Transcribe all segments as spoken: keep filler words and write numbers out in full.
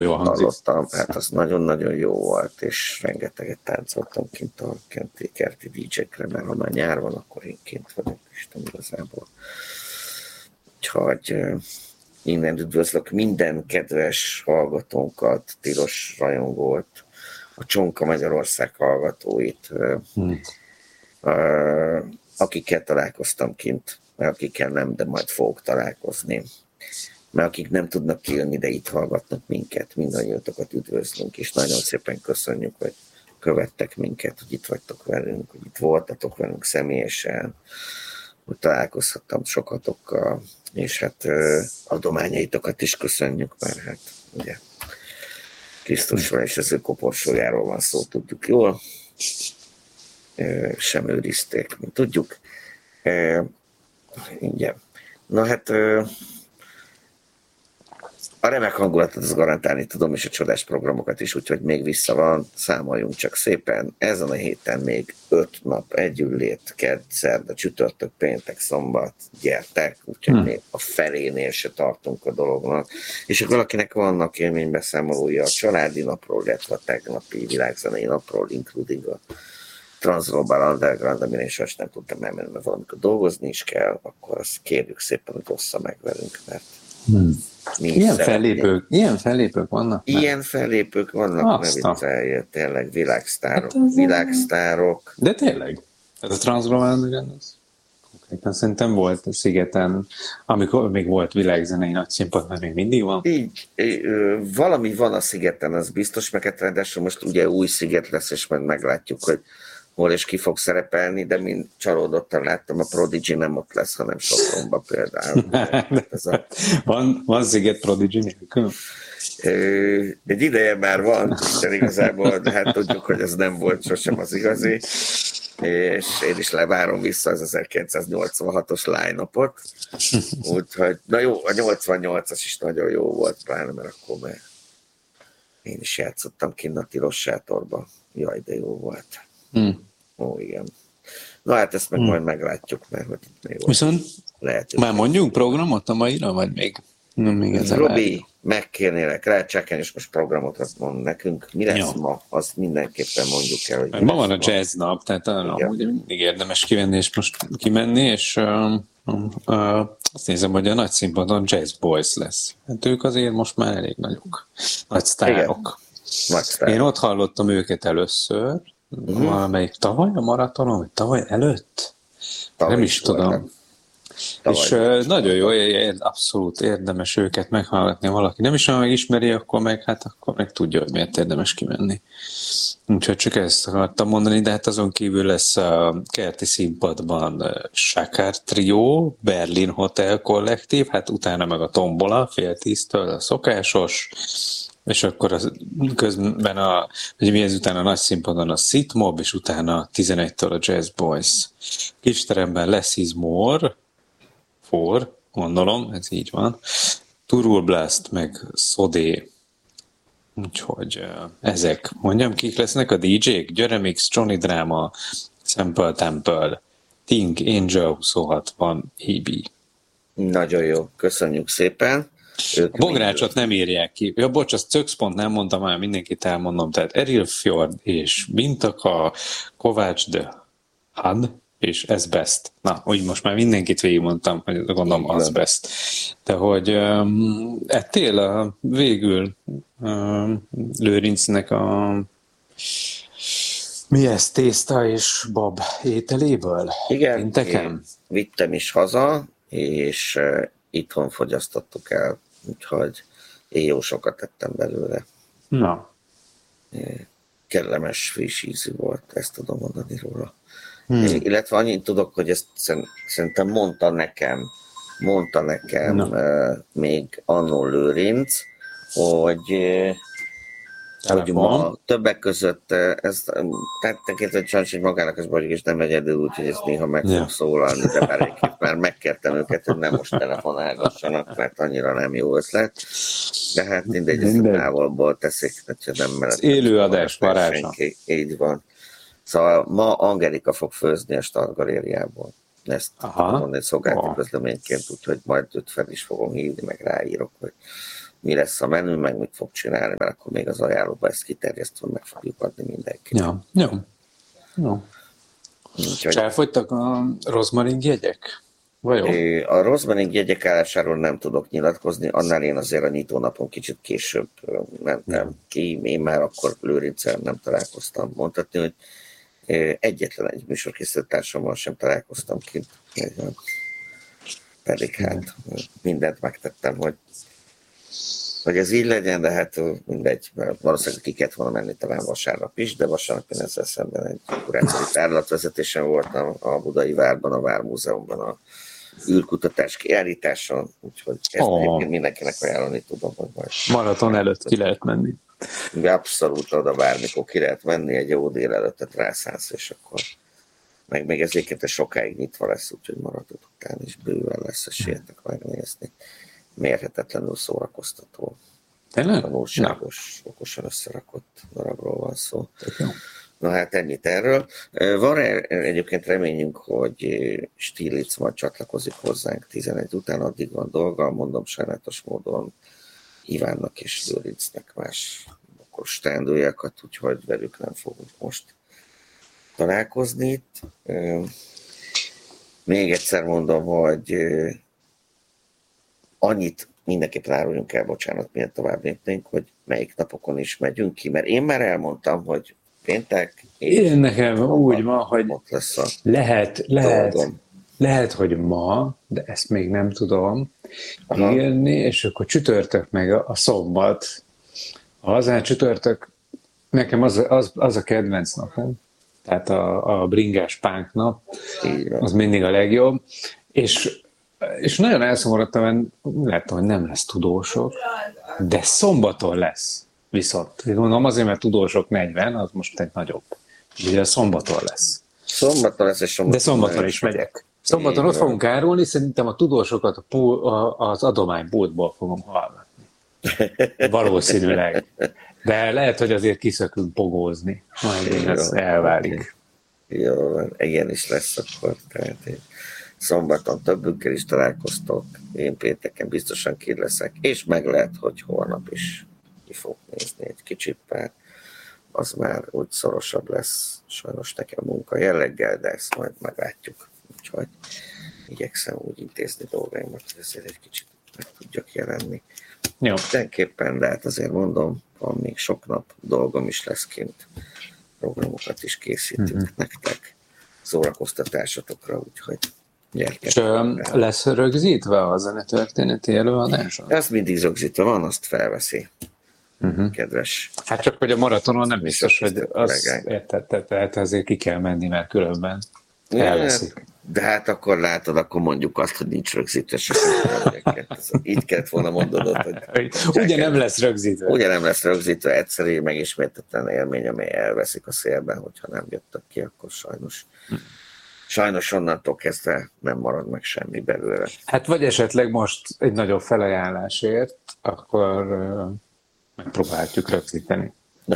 Jó hangzik. Hallottam, hát az nagyon-nagyon jó volt, és rengeteget táncoltam kint a kenti kerti dé dzsékre, mert ha már nyár van, akkor én kint vagyok, Isten igazából. Úgyhogy innen üdvözlök minden kedves hallgatónkat, tilos rajongót, a Csonka Magyarország hallgatóit, hmm. akikkel találkoztam kint, mert akikkel nem, de majd fogok találkozni. Mert akik nem tudnak kijönni, de itt hallgatnak minket, mindannyiatokat üdvözlünk, és nagyon szépen köszönjük, hogy követtek minket, hogy itt vagytok velünk, hogy itt voltatok velünk személyesen, hogy találkozhattam sokatokkal, és hát adományaitokat is köszönjük, mert hát ugye Krisztusról és az ő koporsójáról van szó, tudjuk jól, sem őrizték, mint tudjuk. Igen. Na hát a remek hangulatot az garantálni tudom, és a csodás programokat is, úgyhogy még vissza van, számoljunk csak szépen. Ezen a héten még öt nap együllét, kedd, szerda, csütörtök, péntek, szombat, gyertek, úgyhogy hmm. még a felénél se tartunk a dolognak. És akkor valakinek vannak élménybeszámolója a családi napról, illetve a tegnapi világzenei napról, including a Transglobal Underground, amire én sajnos nem tudtam elmenni, mert valamikor dolgozni is kell, akkor azt kérjük szépen, hogy ossza meg velünk, mert hmm. Ilyen fellépők, ilyen fellépők vannak? Ilyen nem? fellépők vannak, ne viccelje, tényleg világsztárok. Hát világsztárok. De tényleg? Ez a Transglobal Underground az? Okay. Szerintem volt a Szigeten, amikor még volt világzenei nagy színpad, mert még mindig van. Így, valami van a Szigeten, az biztos, meg hát ráadásul most ugye új sziget lesz, és majd meglátjuk, hogy hol és ki fog szerepelni, de mind csalódottan láttam, a Prodigy nem ott lesz, hanem Sopronban például. Ez a... van, van sziget Prodigy nélkül? Egy ideje már van, de igazából, de hát tudjuk, hogy ez nem volt sosem az igazi, és én is levárom vissza az ezerkilencszáznyolcvanhatos line-upot, úgyhogy, na jó, a nyolcvannyolcas is nagyon jó volt, pláne, mert akkor már én is játszottam kint a tilos sátorba. Jaj, de jó volt. Hmm. Ó, igen. Na hát ezt meg hmm. majd meglátjuk, mert hogy itt még viszont lehet. Már mondjunk programot a maira, vagy még? Nem, még ez Robi, megkérnélek rá, csekken, és most programot mond nekünk. Mi lesz ja. ma? Azt mindenképpen mondjuk el, hogy ma van a jazz nap, tehát amúgy mindig érdemes kivenni, és most kimenni, és uh, uh, azt nézem, hogy a nagy színpadon Jazz Boys lesz. Hát ők azért most már elég nagyok. Nagy sztárok. Nagy sztárok. Én ott hallottam őket először, uh-huh. valamelyik tavaly a maratonon, vagy tavaly előtt? Tavaly nem is, is tudom. Nem. Tavaly és uh, nagyon jó, abszolút érdemes őket meghallgatni, ha valaki nem is olyan megismeri, akkor meg, hát akkor meg tudja, hogy miért érdemes kimenni. Úgyhogy csak ezt akartam mondani, de hát azon kívül lesz a kerti színpadban Sakár Trio, Berlin Hotel Kollektív, hát utána meg a Tombola, fél tíztől a szokásos, és akkor az, közben a, hogy mi ezután a nagy színpadon a Sitmob, és utána tizenegytől a Jazz Boys. Kisteremben Less is More, For, gondolom, ez így van. Turul Blast, meg Sodé. Úgyhogy uh, ezek. Mondjam, kik lesznek a dé dzsék? Jeremix, Johnny Drama, Sample Temple, Ting, Angel huszonhatvan, á bé. Nagyon jó, köszönjük szépen. Ők a Bográcsot nem írják ki. Ja, bocs, azt Cökszpont nem mondtam már, mindenkit elmondom. Tehát Eril Fjord és Bintaka, Kovács de Had, és Asbest. Na, úgy most már mindenkit végigmondtam, hogy gondolom Asbest. De hogy um, ettél a végül um, Lőrincnek a mi ez, tészta és bab ételéből? Igen, Inteken? Vittem is haza, és uh, itthon fogyasztottuk el, úgyhogy én jó sokat tettem belőle. Na. Kellemes, friss ízű volt, ezt tudom mondani róla. Hmm. Illetve annyit tudok, hogy ezt szerintem mondta nekem, mondta nekem uh, még annó Lőrinc, hogy, uh, hogy ma többek között uh, ez tettek, hogy sajnos, hogy magának az vagyok, és nem egyedül, úgyhogy ezt néha meg yeah. fog szólalni, de már egyébként már megkértem őket, hogy nem most telefonálgassanak, mert annyira nem jó ötlet. De hát mindegy, ezt távolból teszik, hogyha nem mellett. Élőadás varázsa. Így van. Szóval ma Angelika fog főzni a Stargalériából. Ezt tudom mondani szolgálati közleményként, úgyhogy majd őt fel is fogom hívni, meg ráírok, hogy mi lesz a menü, meg mit fog csinálni, mert akkor még az ajánlóba ezt kiterjesztve meg fogjuk adni mindenki. Ja, jó. Jó. És elfogytak a rozmarin jegyek? Vajon? A rozmarin jegyek állásáról nem tudok nyilatkozni, annál én azért a nyitónapon kicsit később mentem ja. ki, én már akkor Lőrinccel nem találkoztam. Mondhatni, hogy egyetlen egy műsorkészítő társammal sem találkoztam ki, pedig hát mindent megtettem, hogy hogy ez így legyen, de hát mindegy, mert valószínűleg ki kellett volna menni talán vasárnap is, de vasárnap én ezzel szemben egy kurátori tárlatvezetésen voltam a Budai Várban, a Vármúzeumban, a űrkutatás kiállításon, úgyhogy ezt oh. egyébként mindenkinek ajánlani tudom, hogy majd. Maraton előtt ki lehet menni. Abszolút oda bármikor ki lehet menni, egy jó délelőttet rászánsz, és akkor meg még ez egyébként sokáig nyitva lesz, úgyhogy maradod után is bőven lesz, esélyetek megnézni. Mérhetetlenül szórakoztató. Tényleg? Tanulságos, okosan összerakott darabról van szó. Na hát ennyit erről. Van egyébként reményünk, hogy Stiglitz majd csatlakozik hozzánk tizenegy után, addig van dolga, mondom sajnálatos módon Ivánnak és Lőrincnek más okos teendőjeket, úgyhogy velük nem fogunk most találkozni itt. Még egyszer mondom, hogy annyit mindenképpen áruljunk el, bocsánat, miért tovább lépnénk, hogy melyik napokon is megyünk ki, mert én már elmondtam, hogy péntek... Én nekem úgy van, hogy lesz a lehet, lehet, lehet, hogy ma, de ezt még nem tudom Aha. írni, és akkor csütörtök meg a, a szombat. Az csütörtök, nekem az, az, az a kedvenc napom, tehát a, a bringás pánk nap, az mindig a legjobb, és És nagyon elszomorodtam, mert láttam, hogy nem lesz tudósok, de szombaton lesz viszont. Gondolom azért, mert tudósok negyven, az most egy nagyobb. Ugye szombaton lesz. Szombaton lesz, és szombaton De szombaton is megyek. Szombaton ott fogunk árulni, szerintem a tudósokat a pól, a, az adománypultból fogom hallgatni. Valószínűleg. De lehet, hogy azért kiszökünk pogózni. Majd ez elválik. Jó, ilyen is lesz akkor. Tehát én szombaton többünkkel is találkoztok, én pénteken biztosan ki leszek, és meg lehet, hogy holnap is ki fog nézni egy kicsit, mert az már úgy szorosabb lesz, sajnos nekem munka jelleggel, de ezt majd meglátjuk. Úgyhogy igyekszem úgy intézni dolgaimat, hogy ezért egy kicsit meg tudjak jelenni. Jó. Mindenképpen, de hát azért mondom, van még sok nap dolgom is lesz kint, programokat is készítünk mm-hmm. nektek, szórakoztatásotokra, úgyhogy gyertek. És lesz rögzítve a zenetörténeti előadáson? Ez mindig rögzítve van, azt felveszi. Uh-huh. Kedves. Hát csak, hogy a maratonon nem biztos, hogy az, érted, tehát azért ki kell menni, mert különben elveszik. De hát akkor látod, akkor mondjuk azt, hogy nincs rögzítve. Így kellett volna mondanod, hogy... Ugye nem lesz rögzítve. Ugye nem lesz rögzítve, egyszerű, megismétetlen élmény, amely elveszik a szélben, hogyha nem jöttek ki, akkor sajnos... Sajnos onnantól kezdve nem marad meg semmi belőle. Hát vagy esetleg most egy nagyobb felajánlásért, akkor uh, megpróbáljuk rögzíteni.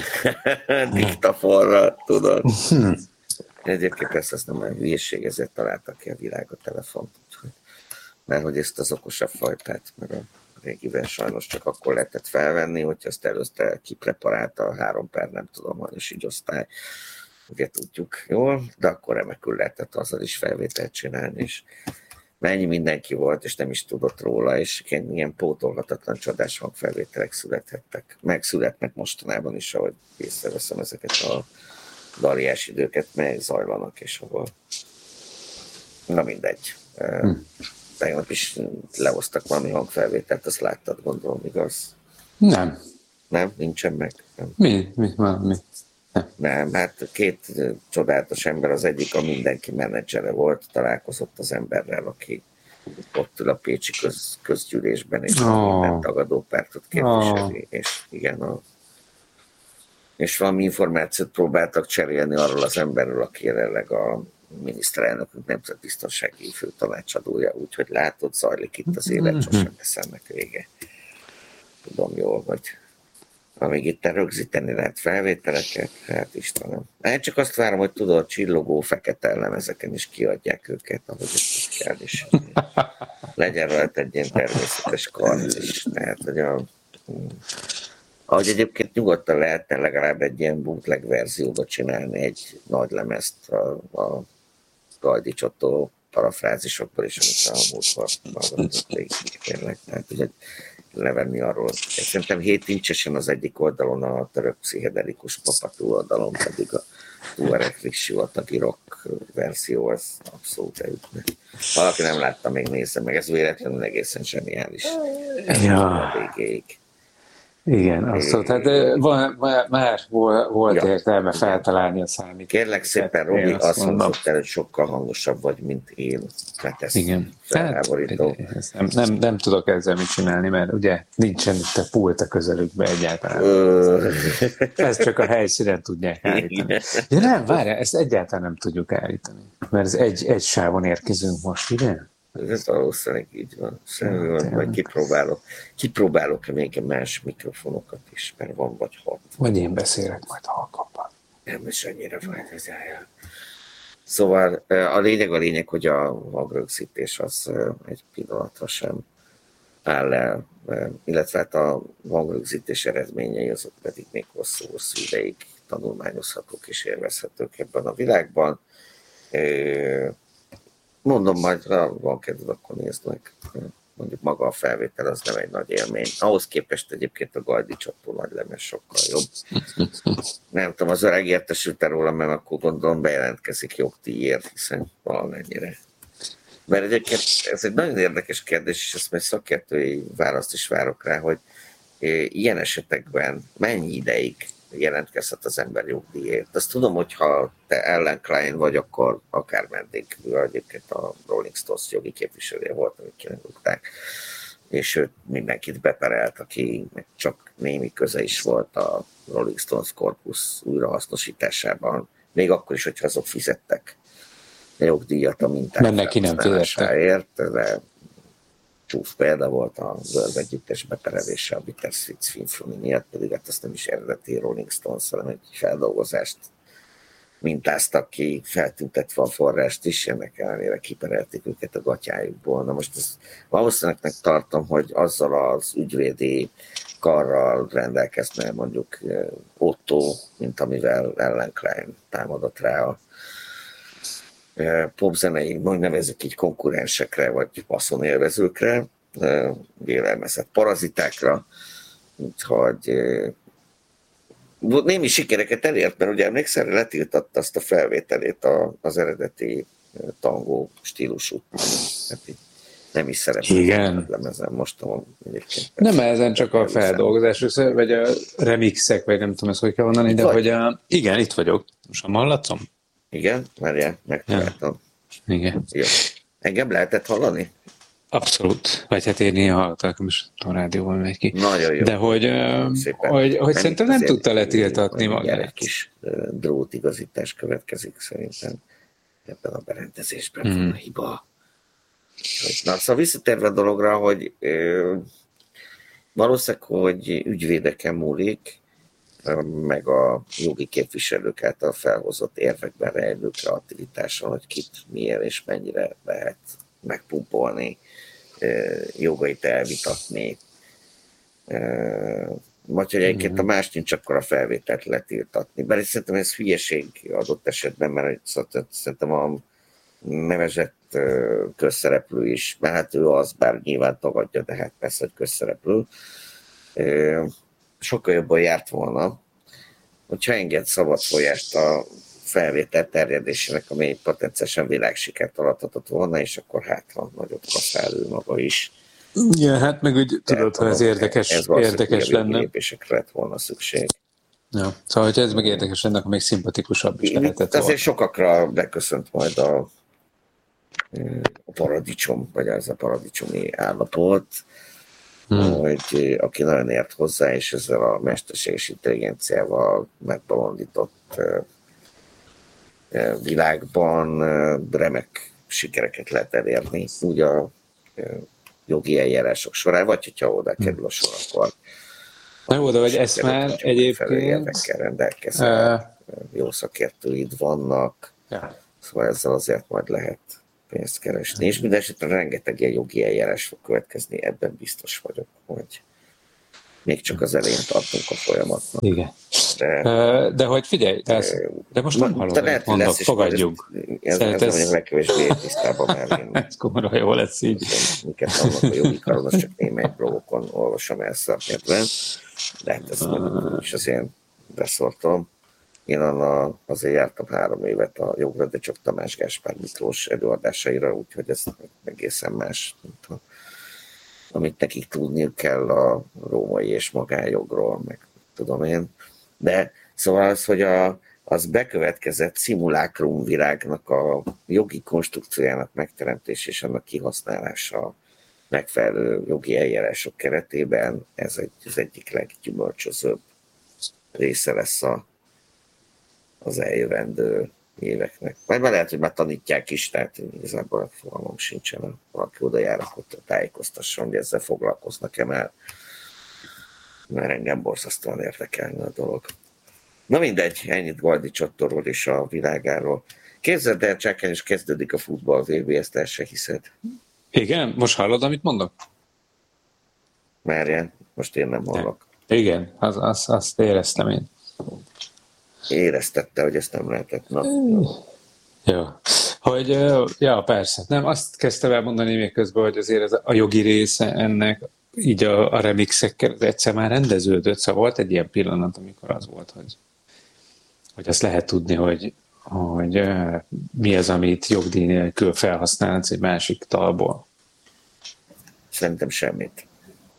Diktafonra, tudod. Egyébként ezt, ezt nem olyan hülyeség, ezért találtak ki a világ a telefont. Úgyhogy, mert hogy ezt az okosabb fajtát, meg a régiben sajnos csak akkor lehetett felvenni, hogyha azt előzte kipreparálta a három per, nem tudom, hanyas így osztály. Ugye tudjuk jól, de akkor remekül lehetett azzal is felvételt csinálni, és mennyi mindenki volt, és nem is tudott róla, és ilyen pótolhatatlan csodás hangfelvételek születhettek. Megszületnek mostanában is, ahogy észreveszem ezeket a daliás időket, melyek zajlanak, és ahol... Na mindegy. Hm. Tegnap is lehoztak valami hangfelvételt, azt láttad, gondolom, igaz? Nem. Nem? Nincsen meg? Nem. Mi? Mi? Mi? Nem. Nem, hát két csodálatos ember, az egyik a mindenki menedzsere volt, találkozott az emberrel, aki ott ül a pécsi köz, közgyűlésben, és oh. minden tagadó pártot képviseli, oh. és igen, a, és valami információt próbáltak cserélni arról az emberről, aki jelenleg a miniszterelnökünk nemzetbiztonsági főtanácsadója, úgyhogy látod, zajlik itt az élet, sosem lesz ennek vége. Tudom jól, hogy amíg itt rögzíteni lehet felvételeket, hát Istenem. Én csak azt várom, hogy tudod, csillogó fekete lemezeken is kiadják őket, ahogy ezt kell, és legyen rajta egy ilyen természetes karc is. Tehát, hogy a Ahogy egyébként nyugodtan lehetne legalább egy ilyen bootleg verzióba csinálni egy nagy lemezt a, a Gajdi Csotó parafrázisokból is, amit a múltkor hallgatott végig tényleg. Tehát ugye levenni arról. Szerintem hét incsesen az egyik oldalon, a török pszichedelikus papatú oldalon pedig a Tuareg sivatagi rock verzió, az abszolút elütne. Valaki nem látta, még nézze meg, ez véletlenül egészen zseniális. Ja. A végéig. Igen, abszolút. Hát van, már volt Ja. értelme feltalálni a számít. Kérlek szépen, Robi, azt, azt mondod el, hogy sokkal hangosabb vagy, mint én. Tehát ez igen. felháborító. Hát, nem, nem, nem tudok ezzel mit csinálni, mert ugye nincsen itt a pult a közelükbe egyáltalán. Ezt csak a helyszínen tudják állítani. De nem, várj, ezt egyáltalán nem tudjuk állítani. Mert ez egy, egy sávon érkezünk most, ugye? Ez valószínűleg így van. Szerintem majd kipróbálok. Kipróbálok még más mikrofonokat is, mert van vagy hat. Vagy én beszélek majd halkabban. Nem is annyira fájt az áll. Szóval a lényeg a lényeg, hogy a hangrögzítés az egy pillanatra sem áll el, illetve hát a hangrögzítés eredményei azok pedig még hosszú-hosszú ideig tanulmányozhatók és élvezhetők ebben a világban. Mondom, majd ha van kedved, akkor nézd meg. Mondjuk maga a felvétel az nem egy nagy élmény. Ahhoz képest egyébként a Gajdi Csató nagy lemez sokkal jobb. Nem tudom, az öreg értesült róla, mert akkor gondolom bejelentkezik jogdíjért, hiszen valamennyire. Mert egyébként ez egy nagyon érdekes kérdés, és ezt majd szakértői választ is várok rá, hogy ilyen esetekben mennyi ideig jelentkezhet az ember jogdíjért. Azt tudom, hogyha te Ellen Klein vagy, akkor akár meddig, egyébként a Rolling Stones jogi képviselője volt, amit kirúgták, és őt mindenkit beperelt, aki csak némi köze is volt a Rolling Stones korpusz újrahasznosításában, még akkor is, hogyha azok fizettek jogdíjat a minták felhasználásáért, de csúf példa volt a Verve együttes beperelése a Bittersweet Symphony miatt, pedig hát azt nem is eredeti Rolling Stones, hanem egy feldolgozást mintáztak ki, feltüntetve a forrást is, ennek ellenére kiperelték őket a gatyájukból. Na most ezt valószínűleg tartom, hogy azzal az ügyvédi karral rendelkezne mondjuk Otto, mint amivel Ellen Klein támadott rá a popzenei, majd nevezzük így konkurensekre, vagy passzonélvezőkre, vélelmezett parazitákra, úgyhogy némi sikereket elért, mert ugye emlékszel, letiltatta azt a felvételét az eredeti tangó stílusú. Nem is szerepel. Igen. Lemezen most egyébként. Nem ezen csak a feldolgozás, vagy a remixek, vagy nem tudom ezt, hogy kell mondani, itt de vagy? Hogy a... Igen, itt vagyok. Most a hallatszom? Igen, várjál, megtaláltam. Ja. Igen. Jó. Engem lehetett hallani? Abszolút. Vagy hát én néha hallottak, most a rádióban megy ki. Nagyon jó. De hogy, hogy, hogy szerintem nem tudta letiltatni magát. Egy kis drótigazítás következik szerintem ebben a berendezésben hmm. van a hiba. Na, szóval visszatérve a dologra, hogy valószínűleg, hogy ügyvédeken múlik, meg a jogi képviselők által felhozott érvekben rejlő kreativitáson, hogy kit, miért és mennyire lehet megpumpolni, jogait elvitatni. Vagy hogy egyébként a más nincs, akkor a felvételt letiltatni. Bár szerintem ez hülyeség adott esetben, mert szerintem a nevezett közszereplő is, mert hát ő az, bár nyilván tagadja, de hát persze, hogy közszereplő. Sokkal jobban járt volna, hogyha enged szabad folyást a felvétel terjedésének, ami potenciálisan világsikert alathatott volna, és akkor hát van nagyot kaszál ő maga is. Ja, hát meg úgy tudod, hogy ez érdekes, ez érdekes lenne. Lépésekre lett volna szükség. Ja, szóval, hogyha ez meg érdekes lenne, akkor még szimpatikusabb is lehetett volna. Azért sokakra beköszönt majd a, a paradicsom, vagy az a paradicsomi állapot, Hmm. hogy aki nagyon ért hozzá, és ezzel a mesterséges intelligenciával megbolondított világban remek sikereket lehet elérni, úgy a jogi eljárások során, vagy hogyha oda kerül a sor, akkor na jó, de vagy ezt már egyébként rendelkezel, uh, jó szakértőid vannak, ja. Szóval ezzel azért majd lehet pénzt keresni, és mindenesetre rengeteg ilyen jogi eljárás fog következni, ebben biztos vagyok, hogy még csak az elején tartunk a folyamatnak. Igen. De, de hogy figyelj, de, ez, de most nem hallom, hogy mondok, fogadjunk. Ez, ez, ez vagyok legkevésbé tisztában, mert én... Ez komoly, jó lesz így. Miket vannak a jogi karon, az csak némely blogokon olvasom el szaknyelven, de hát ez is az én beszóltom. Én anna, azért jártam három évet a jogra, de csak Tamás Gáspár Miklós előadásaira, úgyhogy ez egészen más, mint a, amit nekik tudniuk kell a római és magánjogról, meg tudom én. De szóval az, hogy a, az bekövetkezett szimulákrum virágnak a jogi konstrukciójának megteremtés és annak kihasználása megfelelő jogi eljárások keretében, ez egy, az egyik leggyümölcsözőbb része lesz a, az eljövendő éveknek. Majd már lehet, hogy már tanítják is, tehát igazából fogalmam sincsen, ha valaki oda jár, akkor tájékoztasson, hogy ezzel foglalkoznak-e már, mert engem borzasztóan érdekelne a dolog. Na mindegy, ennyit Galdi Csottorról és a világáról. Képzeld el, Csákány, és kezdődik a futball vé bé, ezt el se hiszed. Igen? Most hallod, amit mondok? Márján, most én nem hallok. Igen, az, az, azt éreztem én. Éreztette, hogy ezt nem lehetett. Na, jó. Hogy, ja, persze. Nem, azt kezdtem el mondani még közben, hogy azért ez a jogi része ennek, így a, a remixekkel egyszer már rendeződött, szóval volt egy ilyen pillanat, amikor az volt, hogy, hogy azt lehet tudni, hogy, hogy mi az, amit jogdíj nélkül felhasználsz egy másik dalból. Szerintem semmit.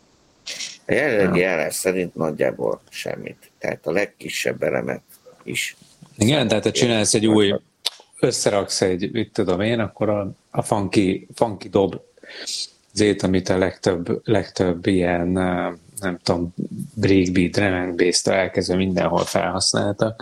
A jelenlegi járás szerint nagyjából semmit. Tehát a legkisebb elemet is. Igen, tehát ha csinálsz egy új, összeraksz egy, mit tudom én, akkor a, a funky, funky dob zét, amit a legtöbb, legtöbb ilyen, nem tudom, breakbeat, drum and bass-től elkezdve mindenhol felhasználtak.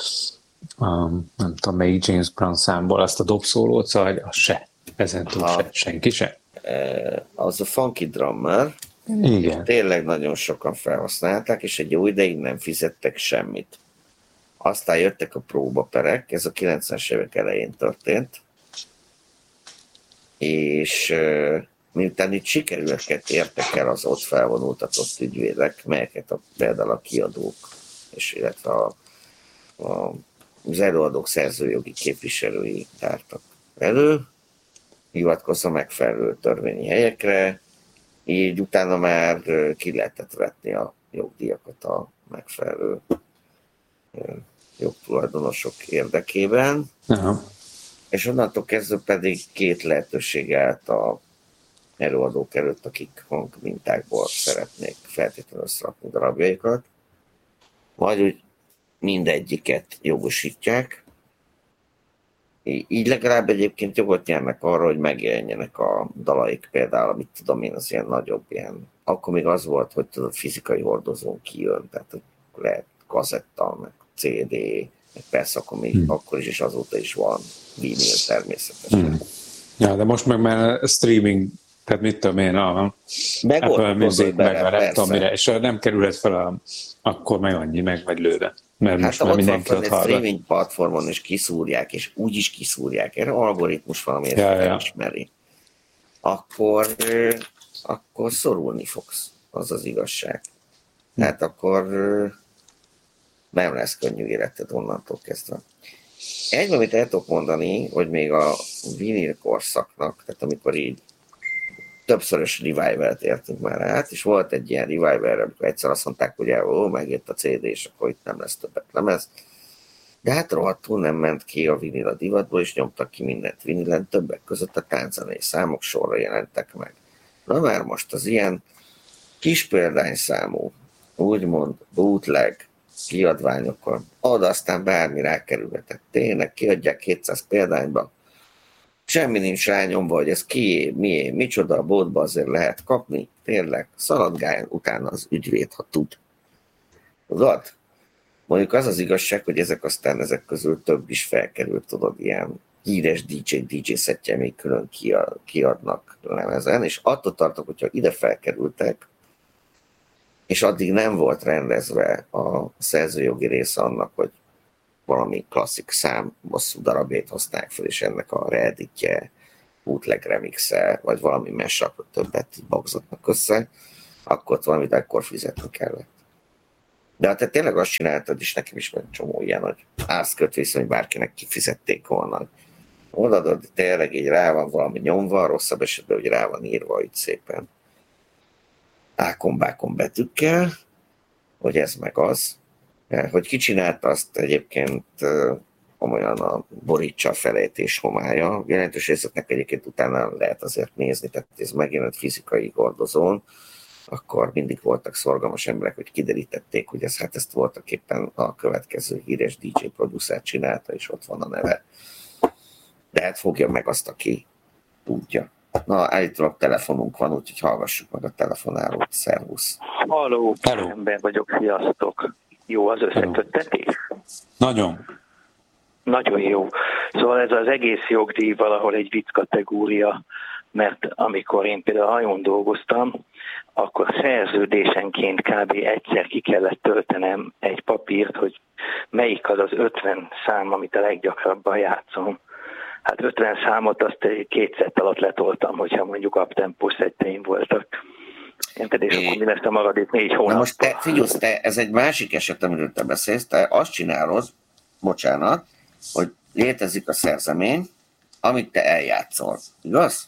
Um, nem tudom, melyik James Brown számból azt a dobszólót, szóval az se. Ezen túl se. Senki se. Az a funky drummer, igen. Tényleg nagyon sokan felhasználták, és egy jó ideig nem fizettek semmit. Aztán jöttek a próbaperek, ez a kilencvenes évek elején történt, és miután itt sikerüleket értek el az ott felvonultatott ügyvédek, melyeket a, például a kiadók, és illetve a, a, az előadók szerzőjogi képviselői tártak elő, hivatkozva megfelelő törvényi helyekre, így utána már ki lehetett vetni a jogdíjakat a megfelelő jogtulajdonosok érdekében. Aha. És onnantól kezdve pedig két lehetőség állt a előadók előtt, akik hangmintákból szeretnék feltétlenül összerakni darabjaikat. Vagy úgy mindegyiket jogosítják. Így legalább egyébként jogot nyernek arra, hogy megjelenjenek a dalaik, például, amit tudom én, az ilyen nagyobb ilyen. Akkor még az volt, hogy tudod, fizikai hordozón kijön, tehát lehet kazetta, meg cé dé, meg persze akkor még hmm. akkor is, és azóta is van vinil természetesen. Hmm. Ja, de most meg már streaming, tehát mit tudom én, a Apple Music, meg a nem tudom mire, és nem kerülhet fel, a, akkor meg annyi, meg vagy lőve. Mert hát most már mindenki ott hallgat. Streaming platformon is kiszúrják, és úgy is kiszúrják, erre algoritmus valamiért ja, felismeri. Ja. Akkor, akkor szorulni fogsz, az az igazság. Tehát hm. akkor nem lesz könnyű életed onnantól kezdve. Egy, amit el tudok mondani, hogy még a vinil korszaknak, tehát amikor így többszörös revival-t értünk már át, és volt egy ilyen revival, amikor egyszer azt mondták, hogy ó, megjött a cé dé, és akkor itt nem lesz többet lemez. De hát rohadtul nem ment ki a vinil a divatból, és nyomtak ki mindent vinilen, többek között a tánczenei számok sorra jelentek meg. Na már most az ilyen kis példányszámú, úgymond bootleg kiadványokon, oda aztán bármi rákerülhetett. Tényleg kiadják kétszáz példányba, semmi nincs rányomva, hogy ez kié, mié, micsoda, a boltba azért lehet kapni, tényleg szaladgáljon utána az ügyvéd, ha tud. Tudod? Mondjuk az az igazság, hogy ezek aztán ezek közül több is felkerült, tudod, ilyen híres dé dzsé, dé dzsé szettje még külön kiadnak lemezen, és attól tartok, hogyha ide felkerültek, és addig nem volt rendezve a szerzőjogi része annak, hogy valami klasszik szám, bosszú darabjait használják fel, és ennek a reeditje, bootleg remixe, vagy valami mashup, többet bagzatnak össze, akkor valamit akkor fizetni kellett. De hát te tényleg azt csináltad, és nekem is van csomó ilyen, hogy állsz kötvész, hogy bárkinek kifizették volna. Odaadod, tényleg így rá van valami nyomva, rosszabb esetben, hogy rá van írva így szépen ákon-bákon betűkkel, hogy ez meg az. Hogy ki csinálta azt egyébként komolyan a borítsa a felejtés homályja. Jelentős részletnek egyébként utána lehet azért nézni, tehát ez megjelent fizikai hordozón, akkor mindig voltak szorgalmas emberek, hogy kiderítették, hogy ez, hát ezt voltak éppen a következő híres dé dzsé producer csinálta, és ott van a neve. De hát fogja meg azt, aki tudja. Na, állítólag telefonunk van, úgyhogy hallgassuk meg a telefonálót. Szervusz! Halló, ember vagyok, sziasztok! Jó az összeköttetés? Nagyon. Nagyon jó. Szóval ez az egész jogdíj valahol egy vicc kategória, mert amikor én például hajón dolgoztam, akkor szerződésenként kb. Egyszer ki kellett töltenem egy papírt, hogy melyik az az ötven szám, amit a leggyakrabban játszom. Hát ötven számot azt egy két szett alatt letoltam, hogyha mondjuk uptempó szetteim voltak. Érted, és akkor mi lesz a maradék négy hónap? Na most te, figyelj, te, ez egy másik eset, amiről te beszélsz, te azt csinálod, bocsánat, hogy létezik a szerzemény, amit te eljátszol, igaz?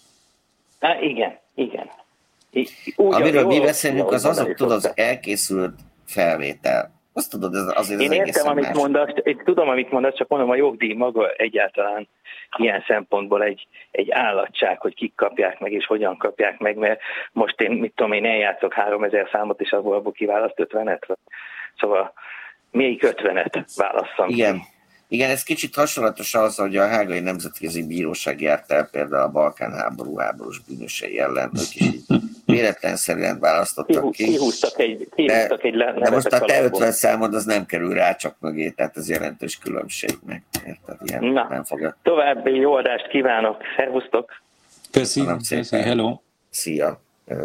Há, igen, igen. Úgy, Amiről mi beszélünk, az azok, tudod, az elkészült felvétel. Azt tudod, ez azért Én az értem, amit mondasz, én tudom, amit mondasz, csak mondom, a jogdíj maga egyáltalán ilyen szempontból egy, egy állatság, hogy kik kapják meg, és hogyan kapják meg, mert most én, mit tudom én, eljátszok háromezer számot, és abból, abból kiválaszt ötvenet. Szóval még ötvenet válasszam. Igen. Igen, ez kicsit hasonlatos az, hogy a Hágai Nemzetközi Bíróság járt el például a Balkán-háború háborús bűnösei ellen, ők is véletlenszerűen választottak ki. Kihúztak egy, kihúztak egy de, de most a te ötven számod az nem kerül rá csak mögé, tehát ez jelentős különbség meg. Érted? Ilyen Na, nem fogja. További jó adást kívánok, szervusztok! Köszi, köszi, hello! Szia!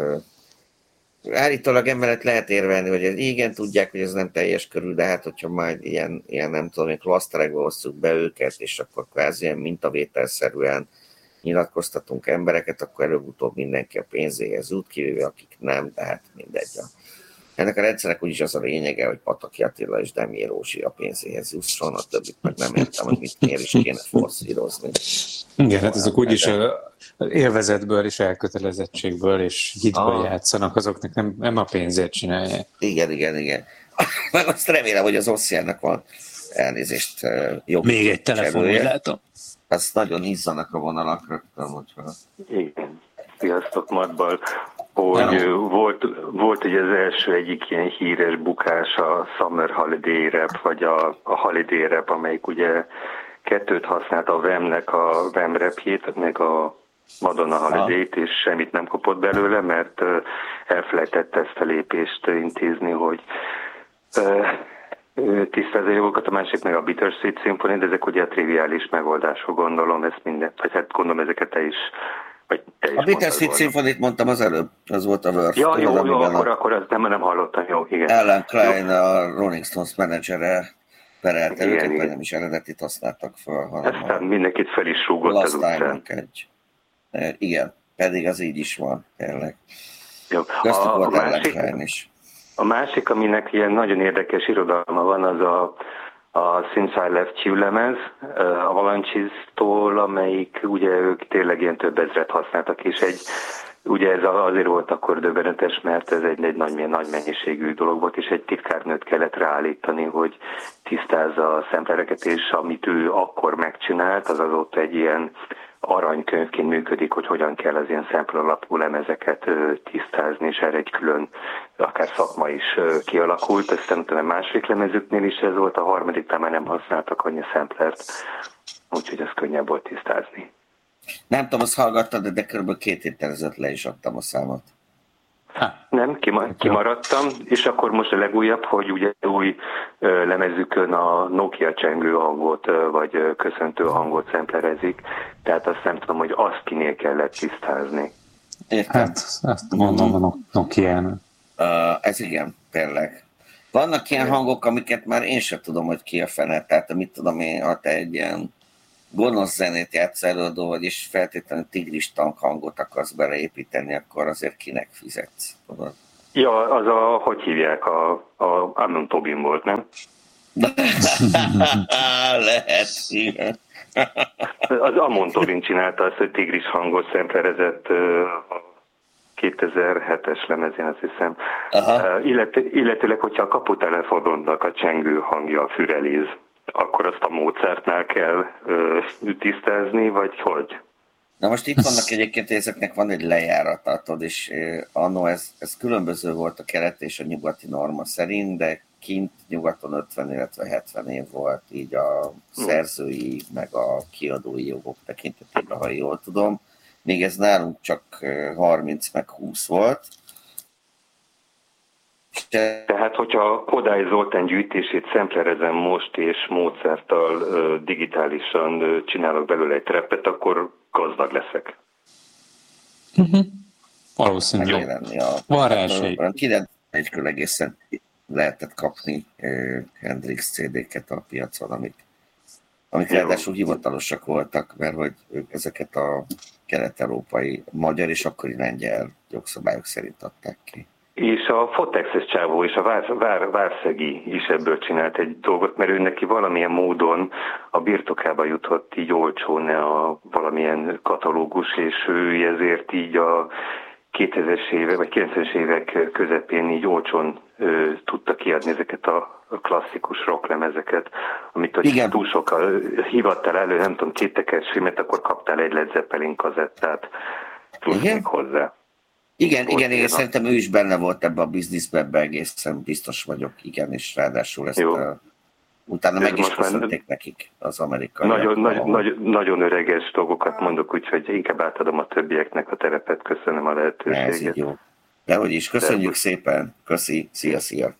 Állítólag emellett lehet érvelni, hogy ez, igen, tudják, hogy ez nem teljes körül, de hát, hogyha majd ilyen, ilyen nem tudom, hogy klaszterekbe osszuk be őket, és akkor kvázi ilyen mintavételszerűen nyilatkoztatunk embereket, akkor előbb-utóbb mindenki a pénzéhez jut, kivéve akik nem, de hát mindegy. Ennek a rendszernek úgyis az a lényege, hogy Pataki Attila és Demjé Rózsi a pénzéhez jusson, a többit meg nem értem, hogy mit miért is kéne forszírozni. Igen, hát ezek úgyis élvezetből és elkötelezettségből és hitből ah. játszanak, azoknak nem, nem a pénzért csinálják. Igen, igen, igen. Meg azt remélem, hogy az Ossziának van elnézést jobb. Még egy telefon, hogy látom. Azt nagyon izzanak a vonalak rögtön, hogyha... Igen. Sziasztok, Matbal. Hogy volt, volt ugye az első egyik ilyen híres bukás a Summer Holiday Rap, vagy a, a Holiday Rap, amelyik ugye kettőt használt, a Vemnek a Vem rapjét, meg a Madonna Holiday-t, és semmit nem kapott belőle, mert elfelejtette ezt a lépést intézni, hogy tisztázza a jogokat, a másik meg a Bittersweet Symphony, de ezek ugye a triviális megoldások, gondolom, ezt minden, vagy hát gondolom ezeket te is. A Bittersweet Symphony-t mondtam az előbb, az volt a Word. Ja, jó, tudod, jó, akkor, a... akkor azt nem, nem hallottam, jó, igen. Alan Klein, jó. A Rolling Stones menedzsere perelte őket, vagy nem is eredetit használtak fel, hanem aztán a... mindenkit fel is rúgott az utcán. Egy... Igen, pedig az így is van, tényleg. Jó. Köztük a, volt a Alan másik, Klein is. A másik, aminek ilyen nagyon érdekes irodalma van, az a a Since I Left You lemez, a Avalanches-tól, amelyik ugye ők tényleg ilyen több ezret használtak, és egy, ugye ez azért volt akkor döbbenetes, mert ez egy, egy nagy, nagy mennyiségű dolog volt, és egy titkárnőt kellett ráállítani, hogy tisztázza a szemplereket, és amit ő akkor megcsinált, az azóta egy ilyen aranykönyvként működik, hogy hogyan kell az ilyen szempler alapú lemezeket tisztázni, és erre egy külön akár szakma is kialakult. Aztán utána a második lemezüknél is ez volt, a harmadiknál már nem használtak annyi szemplert, úgyhogy ez könnyebb volt tisztázni. Nem tudom, azt hallgattad, de kb. két héttel ezelőtt le is adtam a számot. Ha. Nem, kimaradtam, és akkor most a legújabb, hogy ugye új lemezükön a Nokia csengő hangot, vagy köszöntő hangot szemplerezik, tehát azt nem tudom, hogy azt kinél kellett tisztázni. Értem. Hát, azt mondom a Nokia-n. Uh, ez igen, tényleg. Vannak ilyen hangok, amiket már én sem tudom, hogy ki a fene, tehát mit tudom én, ha te egy ilyen gonosz zenét játsz előadó, vagyis feltétlenül tigris tank hangot akarsz beleépíteni, akkor azért kinek fizetsz? Tudod? Ja, az a, hogy hívják, a, a Amnon Tobin volt, nem? Lehet, igen. Az Amnon Tobin csinálta azt, hogy tigris hangot szemplerezett a kétezer-hetes lemezén, azt hiszem. Illet, illetőleg, hogyha a kaputelefonodnak a csengő hangja fürelíz, akkor azt a Mozartnál kell ö, tisztázni, vagy hogy? Na most itt vannak egyébként, ezeknek van egy lejáratátod, és eh, annó ez, ez különböző volt a kelet és a nyugati norma szerint, de kint nyugaton ötven, illetve hetven év volt így a szerzői, meg a kiadói jogok tekintetében, ha jól tudom. Még ez nálunk csak harminc meg húsz volt. Tehát, hogyha Kodály Zoltán gyűjtését szemplerezem most, és Mozarttal uh, digitálisan uh, csinálok belőle egy treppet, akkor gazdag leszek. Uh-huh. Valószínűleg. Van rá esély. kilencvenegykor egészen lehetett kapni uh, Hendrix cé dé-ket a piacon, amik, amik ráadásul hivatalosak voltak, mert hogy ők ezeket a kelet-európai, magyar és akkori lengyel jogszabályok szerint adták ki. És a Fotexes csávó és a Vár, Vár, Várszegi is ebből csinált egy dolgot, mert ő neki valamilyen módon a birtokába jutott így olcsón a valamilyen katalógus, és ő ezért így a kétezres évek, vagy kilencvenes évek közepén így olcsón ö, tudta kiadni ezeket a klasszikus rocklemezeket, amit hogy túl sokkal hívattál elő, nem tudom, két tekercs filmet, akkor kaptál egy Led Zeppelin kazettát plusz még hozzá. Igen, igen, igen, szerintem ő is benne volt ebben a bizniszben, ebben egészen biztos vagyok, igen, és ráadásul ezt uh, utána meg is köszönték nekik az amerikai. Nagyon, nagy, nagy, nagyon öreges dolgokat mondok, úgyhogy inkább átadom a többieknek a terepet, köszönöm a lehetőséget. Ez így jó. Dehogy is, köszönjük De. szépen, köszi, szia, szia.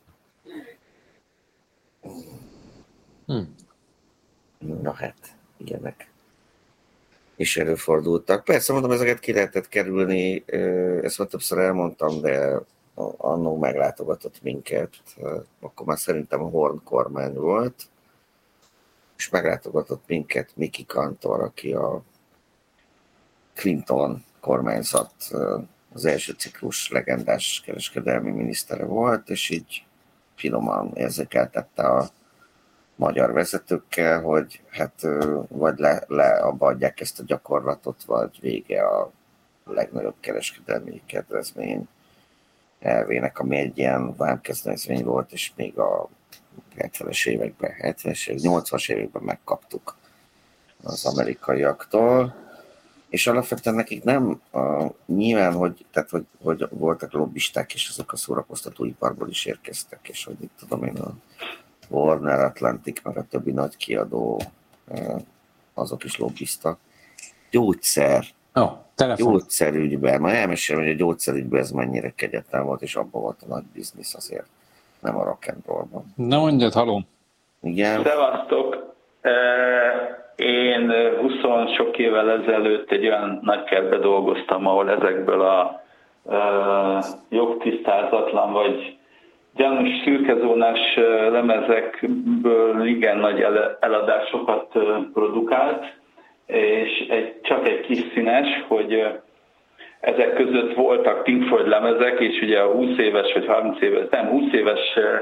Hmm. Na hát, ilyenek. És előfordultak. Persze mondom, ezeket ki lehetett kerülni, ezt már többször elmondtam, de annó meglátogatott minket, akkor már szerintem a Horn kormány volt, és meglátogatott minket Miki Kantor, aki a Clinton kormányzat az első ciklus legendás kereskedelmi minisztere volt, és így finoman érzékeltette a magyar vezetőkkel, hogy hát vagy le, leabadják ezt a gyakorlatot, vagy vége a legnagyobb kereskedelmi kedvezmény elvének, ami egy ilyen vámkezdezmény volt, és még a hetvenes években, hetvenes években, nyolcvanas években megkaptuk az amerikaiaktól, és alapvetően nekik nem, a, nyilván, hogy, tehát, hogy, hogy voltak lobbisták, és azok a szórakoztatóiparból is érkeztek, és hogy itt tudom én, a Warner, Atlantic, meg a többi nagy kiadó, azok is lobbiztak. Gyógyszer, oh, gyógyszerügyben, ma elmesélem, hogy a gyógyszerügyben ez mennyire kegyetlen volt, és abban volt a nagy biznisz azért, nem a rock and rollban. Na mondjad, haló! Igen. Szevasztok! Én húsz sok évvel ezelőtt egy olyan nagykertben dolgoztam, ahol ezekből a jogtisztázatlan vagy gyanús szürkezónás lemezekből igen nagy eladásokat produkált, és egy, csak egy kis színes, hogy ezek között voltak Pink Floyd lemezek, és ugye a húsz éves vagy harminc éves, nem húsz éves,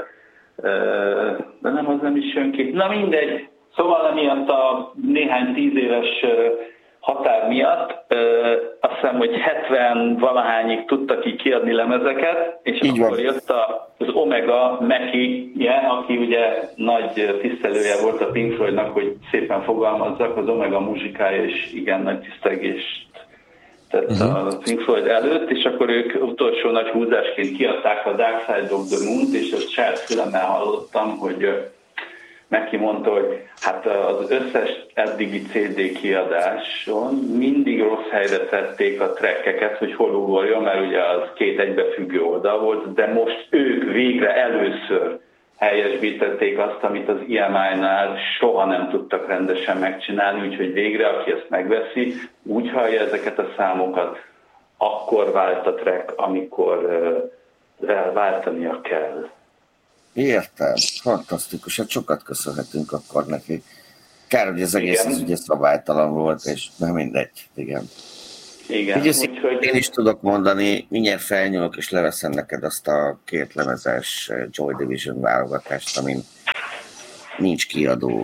de nem, az nem is jön ki. Na mindegy, szóval emiatt a néhány tíz éves határ miatt azt hiszem, hogy hetven valahányig tudtak így kiadni lemezeket, és így akkor van. Jött az Omega Mackie-je, aki ugye nagy tisztelője volt a Pink Floydnak, hogy szépen fogalmazzak, az Omega muzsikája is igen nagy tisztelgést tett uh-huh. a Pink Floyd előtt, és akkor ők utolsó nagy húzásként kiadták a Dark Side of the Moon-t, és ezt saját fülemmel hallottam, hogy Mackie mondta, hogy hát az összes eddigi cé dé kiadáson mindig rossz helyre tették a trackeket, hogy hol ugorjon, mert ugye az két egybefüggő oldal volt, de most ők végre először helyesbítették azt, amit az i em i-nál soha nem tudtak rendesen megcsinálni, úgyhogy végre, aki ezt megveszi, úgy hallja ezeket a számokat, akkor vált a track, amikor uh, váltania kell. Értem, fantasztikus, hát sokat köszönhetünk akkor neki. Kár, hogy az egész az ugye szabálytalan volt, és nem mindegy, igen. Igen, úgyhogy... Én is tudok mondani, mindjárt felnyúlok, és leveszem neked azt a két lemezes Joy Division válogatást, amin nincs kiadó.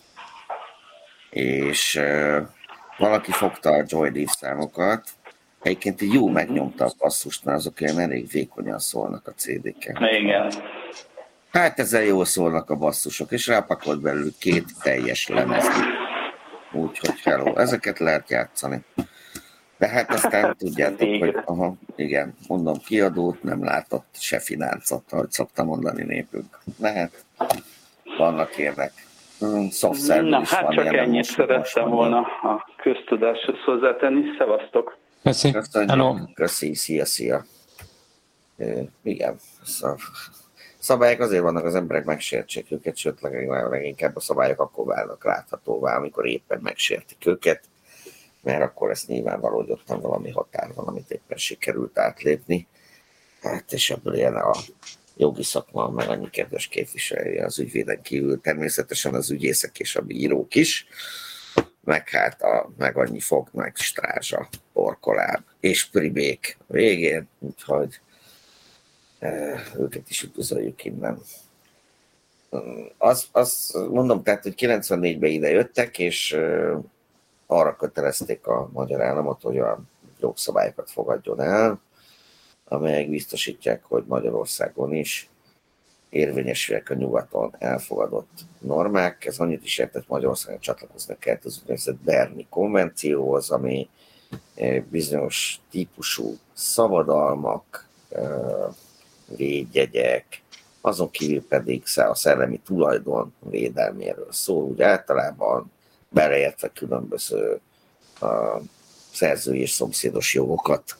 És uh, valaki fogta a Joy Div számokat, egyébként jó megnyomta a basszust, mert azok ilyen elég vékonyan szólnak a cé dé-ken. Igen. Hát ezzel jól szólnak a basszusok, és rápakolt belül két teljes lemezt. Úgyhogy hello, ezeket lehet játszani. De hát aztán tudjátok, hogy aha, igen, mondom, kiadót nem látott, se fináncot, ahogy szokta mondani népünk. Lehet, vannak érnek. Szoftszerből is hát van. Csak ennyit szerettem volna a köztudáshoz hozzátenni. Szevasztok! Köszi. Köszönjük. Köszi, szia, szia. E, igen, szabályok azért vannak, az emberek megsértsék őket, sőt, leginkább a szabályok akkor válnak láthatóvá, amikor éppen megsértik őket, mert akkor ezt nyilvánvaló, hogy ottan valami határ van, amit éppen sikerült átlépni. Hát, és ebből ilyen a jogi szakma, meg annyi kedves képviselője az ügyvéden kívül, természetesen az ügyészek és a bírók is, meg hát a, meg annyi fog, meg strázsa, porkoláb és pribék végén, úgyhogy e, őket is üdvözöljük innen. Az, az mondom, tehát, hogy kilencvennégyben ide jöttek, és e, arra kötelezték a magyar államot, hogy a jogszabályokat fogadjon el, amelyek biztosítják, hogy Magyarországon is érvényesülnek a nyugaton elfogadott normák. Ez annyit is jelent, hogy Magyarországon csatlakoznak el az úgynevezett Berni konvencióhoz, ami bizonyos típusú szabadalmak, védjegyek, azon kívül pedig a szellemi tulajdon védelméről szól, úgy általában beleértve különböző szerzői és szomszédos jogokat.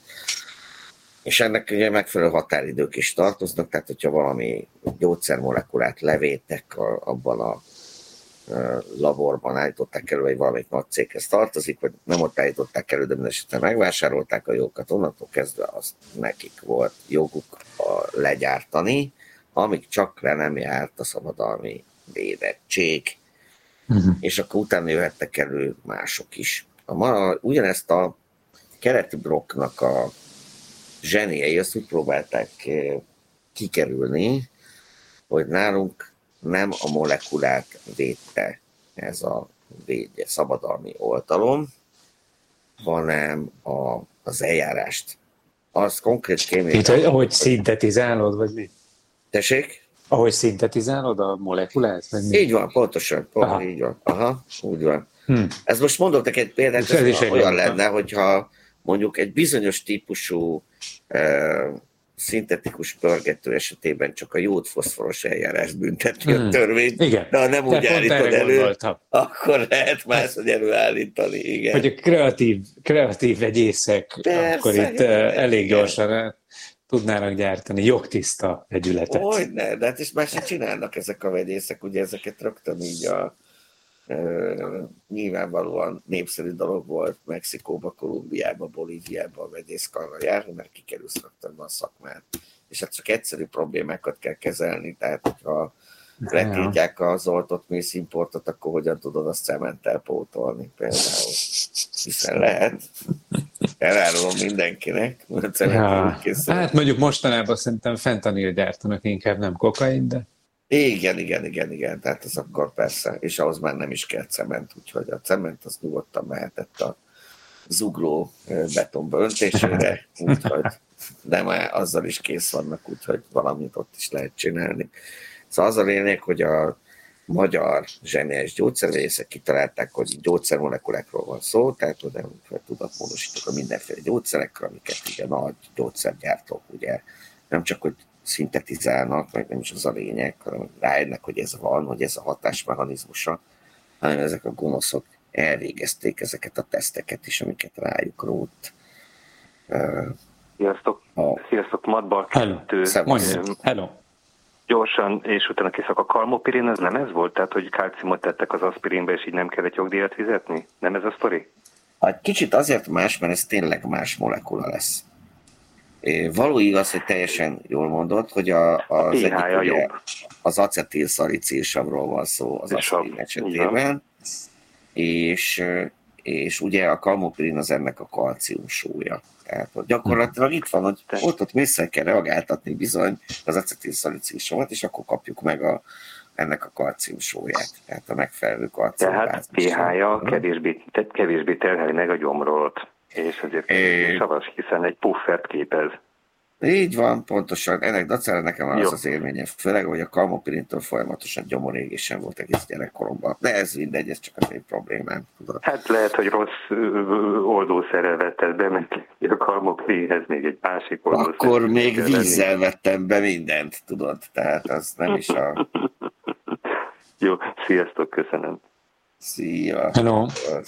És ennek ugye megfelelő határidők is tartoznak, tehát hogyha valami gyógyszermolekulát levétek a, abban a, a laborban állították elő, vagy valamelyik nagy céghez tartozik, vagy nem ott állították elő, de minden esetben megvásárolták a jogokat, onnantól kezdve azt nekik volt joguk a legyártani, amíg csak le nem járt a szabadalmi védettség. Uh-huh. És akkor utána jöhettek elő mások is. A ma, ugyanezt a keleti blokknak a zseniei azt úgy próbálták kikerülni, hogy nálunk nem a molekulát védte ez a védje, szabadalmi oltalom, hanem a, az eljárást. Az konkrét kémiai... Mint, hogy ahogy szintetizálod, vagy mi? Tessék? Ahogy szintetizálod a molekulát? Vagy mi? Így van, pontosan. Pont, Aha. Így van. Aha, úgy van. Hmm. Ez most mondok neked egy példát, ez ez olyan lenne, hogyha mondjuk egy bizonyos típusú uh, szintetikus pörgető esetében csak a jód-foszforos eljárást bünteti hmm. a törvény, igen. De ha nem úgy de állítod elő, gondoltam. Akkor lehet máshogy előállítani. Igen. Hogy a kreatív, kreatív vegyészek Persze, akkor itt igen, elég igen. gyorsan tudnának gyártani jogtiszta vegyületet. Hogyne, de hát is már sem csinálnak ezek a vegyészek, ugye ezeket rögtön így a Uh, nyilvánvalóan népszerű dolog volt Mexikóba, Kolumbiába, Bolíviába a vegyészkarra járni, mert kikerülsz rögtön a szakmát. És hát csak egyszerű problémákat kell kezelni, tehát hogyha letiltják az oltott mészimportot, akkor hogyan tudod azt cementtel pótolni például. Hiszen lehet. Elárulom mindenkinek. Ja. Hát mondjuk mostanában szerintem fentanil gyártanak, inkább nem kokain, de Igen, igen, igen, igen, tehát az akkor persze, és ahhoz már nem is kell cement, úgyhogy a cement az nyugodtan mehetett a zugló betonba öntésére, úgyhogy, de már azzal is kész vannak, úgyhogy valamit ott is lehet csinálni. Szóval az a lényeg, hogy a magyar zseniális gyógyszervészek kitalálták, hogy gyógyszermolekulákról van szó, tehát oda tudatmódosítok a mindenféle gyógyszerekkel, amiket ugye nagy gyógyszergyártók ugye nem csak, hogy szintetizálnak, meg nem is az a lényeg, hanem rájönnek, hogy ez van, hogy ez a hatásmechanizmusa, hanem ezek a gonoszok elvégezték ezeket a teszteket is, amiket rájuk rótt. Sziasztok, a... Sziasztok, Madbal kettő. Hello. Gyorsan, és utána kiszak a kalmopirin, ez nem ez volt? Tehát, hogy kalciumot tettek az aspirinbe, és így nem kellett jogdíjat fizetni? Nem ez a sztori? Hát kicsit azért más, mert ez tényleg más molekula lesz. Való igaz, hogy teljesen jól mondod, hogy a, az, egyik, ugye, az acetilszalicilsavról van szó az aspirin esetében, és, és ugye a kalmopirin az ennek a kalcium súlya. Tehát hogy gyakorlatilag itt van, hogy ott, ott vissza kell reagáltatni bizony az acetilszalicilsavat, és akkor kapjuk meg a, ennek a kalcium súlyát, tehát a megfelelő kalcium. Tehát pé há-ja kevésbé, kevésbé terheli meg a gyomrolt, és ezért kevésbé savas, hiszen egy puffert képez. Így van, pontosan. Ennek dacára nekem az az élményem, főleg, hogy a kalmopirintől folyamatosan gyomorégésem volt egész gyerekkoromban. De ez mindegy, ez csak az egy problémám. Tudod. Hát lehet, hogy rossz oldószerrel vetted be, mert a kalmopirinhez még egy másik oldószer. Akkor még vízzel vettem be mindent, tudod. Tehát az nem is a... Jó, sziasztok, köszönöm. Szia. Hello.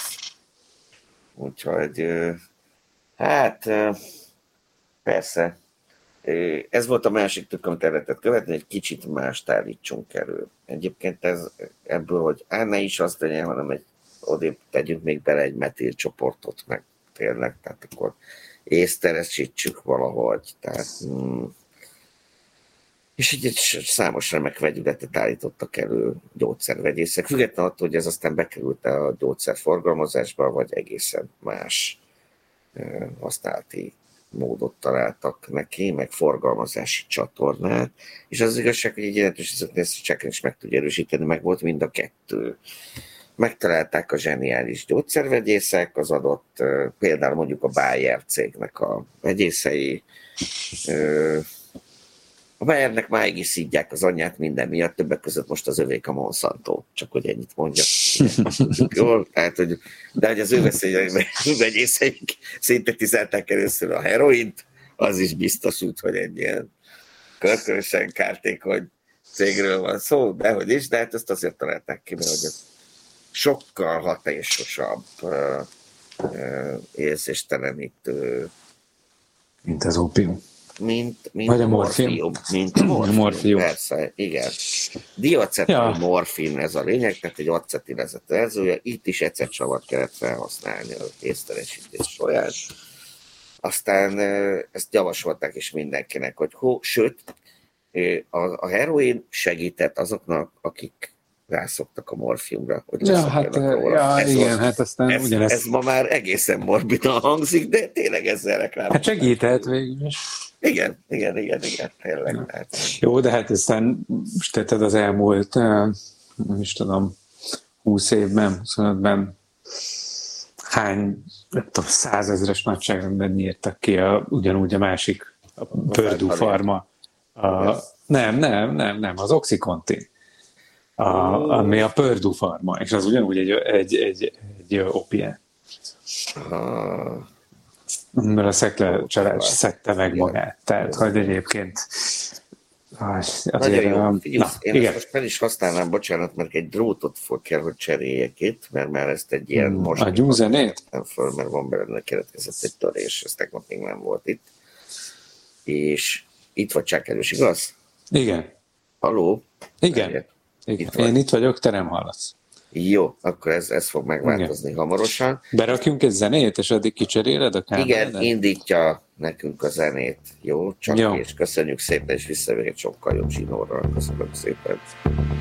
Úgyhogy, hát... Persze. Ez volt a másik tök, amit el lehetett követni, egy kicsit mást állítsunk elő. Egyébként ez, ebből, hogy á, ne is azt legyen, hanem egy, odébb tegyünk még bele egy metil csoportot, meg tényleg, tehát akkor észteresítsük valahogy. Tehát, mm, és így egy számos remek vegyületet állítottak elő gyógyszervegyészek. Függetlenül attól, hogy ez aztán bekerült a gyógyszerforgalmazásba, vagy egészen más használati módot találtak neki, meg forgalmazási csatornát, és az igazság, hogy egy jelentős izotnézőcsákon is meg tudja erősíteni, meg volt mind a kettő. Megtalálták a zseniális gyógyszervegyészek, az adott, például mondjuk a Bayer cégnek a vegyészei, a Bayernek máig is szidják az anyját minden miatt, többek között most az övék a Monsanto, csak hogy ennyit mondjak. Jól, tehát, hogy, de hogy az ő vegyészeik szintetizálták először a heroint, az is biztos úgy, hogy egy ilyen körkörösen kártékony cégről van szó, de hogy is, de hát ezt azért találták ki, mert hogy ez sokkal hatásosabb uh, uh, érzéstelenítő, mint az ópium. Mint, mint Vagy a morfium. morfium. Mint a morfium, morfium. Persze, igen. Diacetil ja. morfin ez a lényeg, tehát egy acetilezett verziója. Itt is ecetsavat kellett felhasználni az észtelensítés során. Aztán ezt javasolták is mindenkinek, hogy hó, sőt, a, a heroin segített azoknak, akik rászoktak a morfiumra. Hogy ja, hát, ja, ez igen, hát aztán ez, ugyanezt... Ez ma már egészen morbidan hangzik, de tényleg ezzel reklám. Hát segített végül is. Igen, igen, igen, igen, tényleg. Ja. Hát. Jó, de hát aztán most tetted az elmúlt, nem is tudom, húsz évben, huszonötben hány, nem tudom, százezres nagyságrendben írtak ki a, ugyanúgy a másik, a Purdue Pharma. A, nem, nem, nem, nem, az Oxycontin. A, ami a Purdue Pharma, és az ugyanúgy egy, egy, egy, egy opiát. Ah. Mert a Szekle család szedte meg magát. Tehát, hogy egyébként azért... Jó. Na, én igen. Most fel is használnám, bocsánat, mert egy drótot fog kell, hogy cseréljek itt, mert már ezt egy ilyen hmm, most... A gyúzenét? Nem föl, mert van belőle keletkezett egy törés, ez tegnap még nem volt itt. És itt vagy Csákerős, igaz? Igen. Halló? Igen. Igen. Itt én itt vagyok, te nem hallasz. Jó, akkor ez, ez fog megváltozni igen. hamarosan. Berakjunk egy zenét, és addig kicseréled a kámát? Igen, indítja nekünk a zenét. Jó, csak jó. És köszönjük szépen, és visszavég egy sokkal jobb zsinórral. Köszönöm szépen.